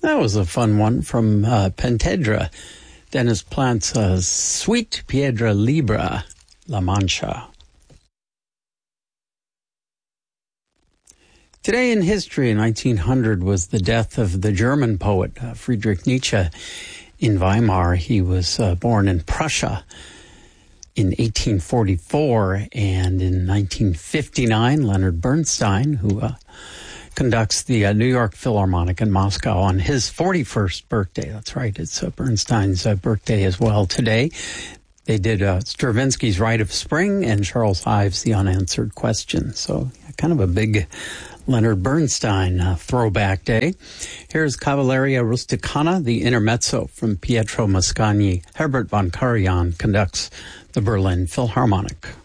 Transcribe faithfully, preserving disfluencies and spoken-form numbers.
That was a fun one from uh, Pentedra, Dennis Plant's uh, Sweet Piedra Libra, La Mancha. Today in history, in nineteen hundred, was the death of the German poet uh, Friedrich Nietzsche in Weimar. He was uh, born in Prussia in eighteen forty-four, and in nineteen fifty-nine, Leonard Bernstein, who uh, conducts the uh, New York Philharmonic in Moscow, on his forty-first birthday. That's right, it's uh, Bernstein's uh, birthday as well today. They did uh, Stravinsky's Rite of Spring and Charles Ives' The Unanswered Question. So kind of a big Leonard Bernstein uh, throwback day. Here's Cavalleria Rusticana, the intermezzo from Pietro Mascagni. Herbert von Karajan conducts the Berlin Philharmonic.